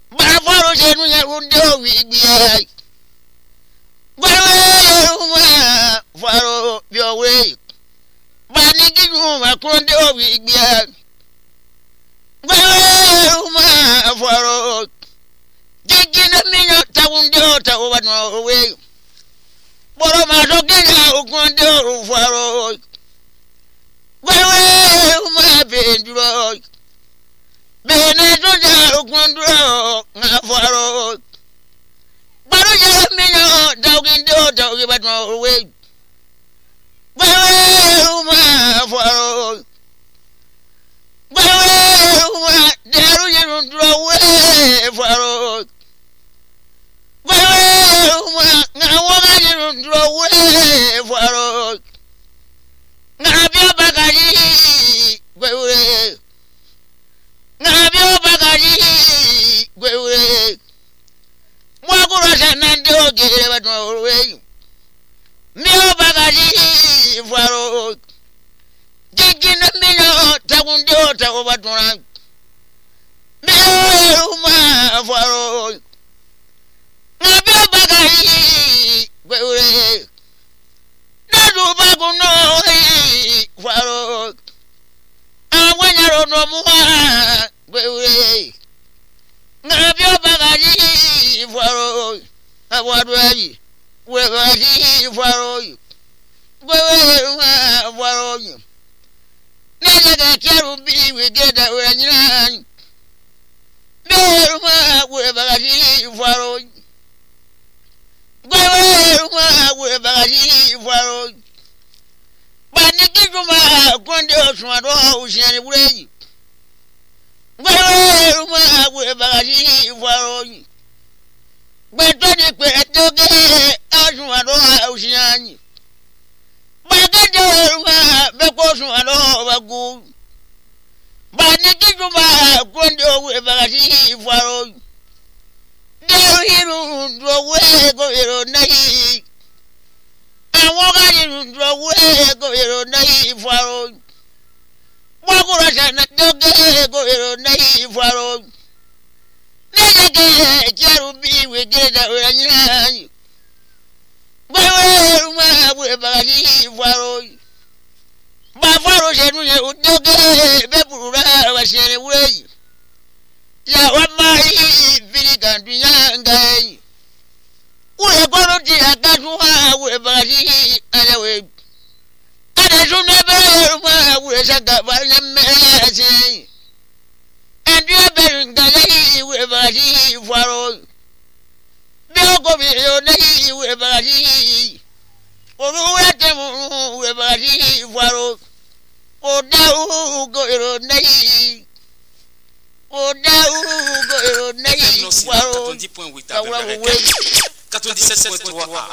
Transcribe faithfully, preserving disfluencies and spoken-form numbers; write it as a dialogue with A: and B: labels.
A: ba faro je nu ya undo wi gbe ba faro bi owe ba ni giju ma kondo wi gbe ba faro jigina minyo tawundo tawa no we boro ma do gina okondo faro wewe ma benduro bene do ja okondo na faro baro je minyo dawgindo tawi ba no we wewe ma faro wewe ma daru je ndro we faro wewe na wona je ndro we faro na bia bagaji wewe na bia bagaji wewe mwa kura sana ndio gere ba no we mio bagaji faro jigina mino tagundo tawo ba tuna mio ma faro na bia bagaji wewe nadu baguno faro awanyaro no muwa wewe na bia bagaji faro awadwaji wewe faro wewe faro nele ga keru bi we geda we nyina meru ma we bagaji faro wewe ma we bagaji faro bani kijuma konde oswado usiani bureji wewe ma we bagaji faro beto ni pe toge oswado usiani bagade ma beko oswado bagu bani kijuma konde we bagaji faro deru hiru ndo we go hero nai awon ga hiru ndo we go hero nai faro bagura sana doge go hero nai faro nege jeru bi we geda we nyina wewe ma we bagaji faro ba faro jenu ye doge be burura wa sere we ya wa mai biri gandunya ngai we goro ti agadu ha we bagaji alawe ada sunne be ma we saga ba nyame ase andu be ngai we bagaji faro be go bi yo nei we bagaji oru we temu we bagaji faro o da u go ro nei o da u go ro nei faro
B: quatre-vingt-dix point huit quatre-vingt-dix-sept point trois